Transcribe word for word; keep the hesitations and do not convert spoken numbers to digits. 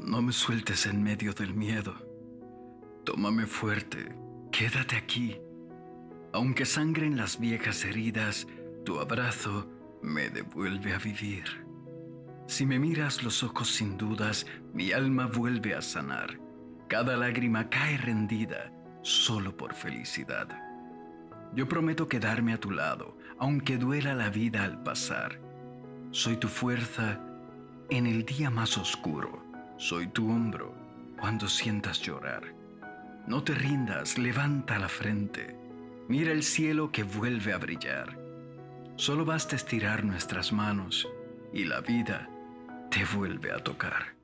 No me sueltes en medio del miedo. Tómame fuerte, quédate aquí. Aunque sangren las viejas heridas, tu abrazo me devuelve a vivir. Si me miras los ojos sin dudas, mi alma vuelve a sanar. Cada lágrima cae rendida, solo por felicidad. Yo prometo quedarme a tu lado, aunque duela la vida al pasar. Soy tu fuerza en el día más oscuro. Soy tu hombro cuando sientas llorar. No te rindas, levanta la frente. Mira el cielo que vuelve a brillar. Solo basta estirar nuestras manos y la vida te vuelve a tocar.